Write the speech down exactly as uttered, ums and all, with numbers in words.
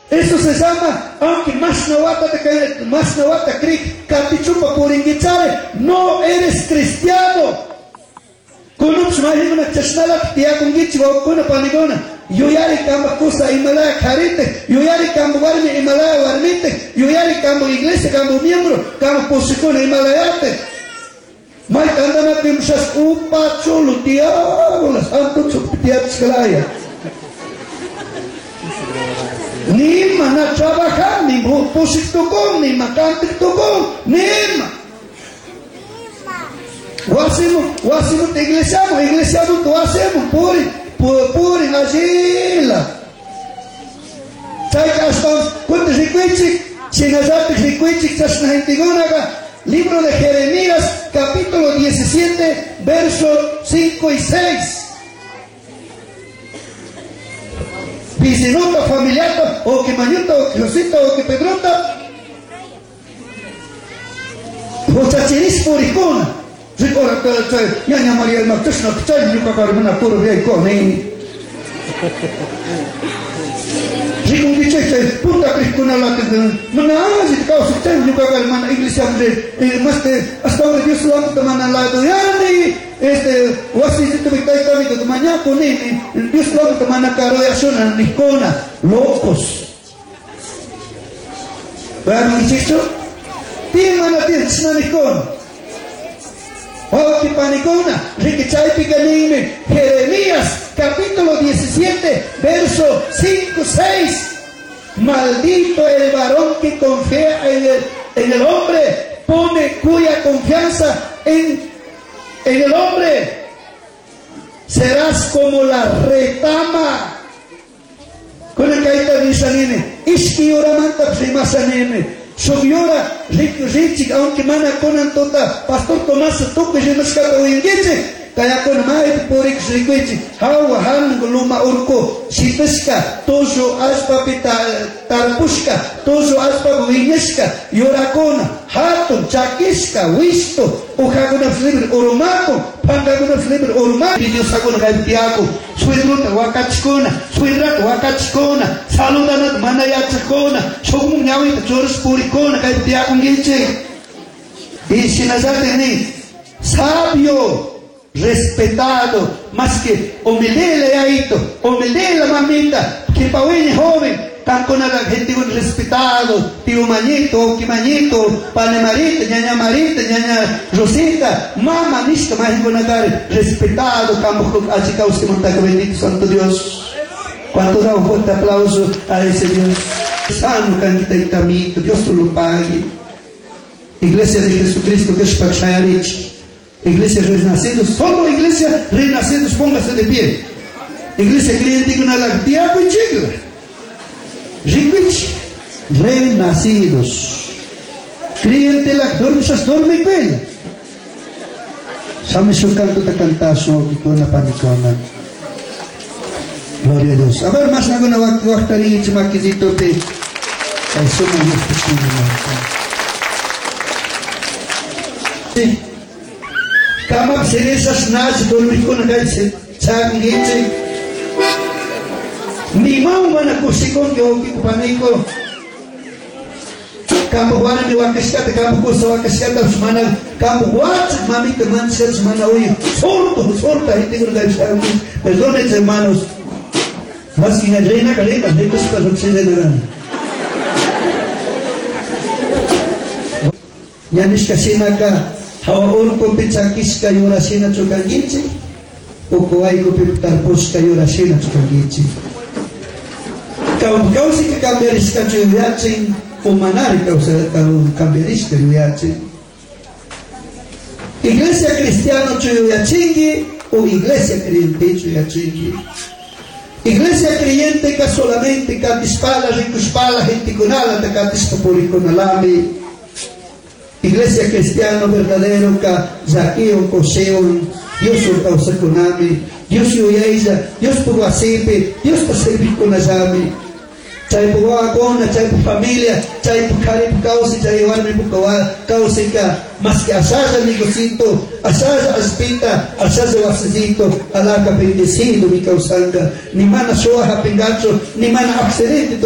Eso se llama, aunque más novata te más novata cri, catichupa por inguichare, no eres cristiano. Kunups mahimuna chasnala tia kungichi wa kuna panigona. Yuyari kamba kusa Himalaya karite, yuyari kamba warmi Himalaya warmite, yuyari kamba iglesia kamba miembro, kamba posikona Himalayate. Mai kandana pimshas upa chulu diablo, santo chupitiat skalaya. Ni mana trabajar, ni pusik tukong, ni makantik tukong, nima. Wasimo, wasimo te iglesiamo, iglesiamo tu wasimo, puri, puri agila. Sai kastam, kunti rikwitsik, sinazati rikwitsik, tasna hintigonaga, libro de Jeremías, capítulo diecisiete, versos cinco y seis. Vicinuta, familiata, o que mañuta, o que josita, o que pedrota. Muchachiris puricona. Ricorda que ya ya María el Martes no está ni para carmen a puro bien con él. Rico dice que puta cristuna la que no nada si te causa usted ni para carmen a iglesia de más de hasta ahora Dios lo ha tomado al lado ya ni este o así si te me cae también que mañana con él Dios lo ha tomado a caro de azona ni cona locos. ¿Verdad muchacho? Tiene mana tiene ni cona. Jeremías capítulo diecisiete verso cinco seis. Maldito el varón que confía en el, en el hombre, pone cuya confianza en, en el hombre. Serás como la retama. Con el caída de Isanine, Iski oramanta primasaneme. Sobiora, rico, rico, aunque mana conan tota, pastor Tomás, toque, je nos cata o inguete, kaya con mai por ex riquete, hawa han luma urco, sipesca, tozo aspa pita tarpuska, tozo aspa wineska, yoracona, hatun, chakiska, wisto, ojaguna fliber oromaco, pangaguna fliber oromaco, Dios agona gaitiaco, suedruta wakachkona, suedrata wakachkona, saludanat manayachkona, sogum nyawita choros puricona, gaitiaco ngiche. Y sinazate ni sabio, respetado, más que omedele aito, omedele mamita, que paweni joven, tan con la gente respetado, tío Mañito, que Mañito, pane Marita, ñaña Marita, ñaña Rosita, mamá, nisto, más con la respetado, campo, así que usted monta que bendito Santo Dios. Cuando da un fuerte aplauso a ese Dios, sano cantita y tamito, Dios te lo pague. Iglesia de Jesucristo, que es Pachayarich. Iglesia renacidos, solo iglesia renacidos, póngase de pie. Iglesia creyente con la diablo y chigla. Riquich, renacidos. Creyente la dormishas dorme y pena. Same su canto te cantazo que con la panicona. Gloria a Dios. A ver, más alguna guachtaría y chimaquisito de el sumo Dios que sí. Kama seresas nas dormir con la gaise, changuete. Ni mau mana kusikon yo ki paniko. Kamu wana ni wakeskata kamu kusa wakeskata semana kamu wat mami teman ser semana hoy. Sorto, sorta y tengo la changu. Perdonen hermanos. Mas que na reina caleta, de que se sucede nada. Ya niskasina ka hawa urko pichakis kayo rasina chukangichi o kuwai ko pitarpos kayo rasina chukangichi kau kau si ka kamberis ka chuyachin o manari kau sa kau kamberis ka chuyachin iglesia cristiano chuyachingi o iglesia creyente chuyachingi iglesia creyente ka solamente ka dispala ricuspala gente kunala ta ka dispapuri kunalami. Iglesia cristiano verdadero ka Zaqueo Coseo, Dios urtausa konami, Dios yoyaiza, Dios puguasipe, Dios pasepi konazami. Chay pugawa kona, chay pu familia, chay pu kari pu kausi, chay warmi pu kausi ka, mas que asasa negocito, asasa aspita, asasa wasajito, alaka bendecido mi causanga, ni mana soa pingacho, ni mana accidente.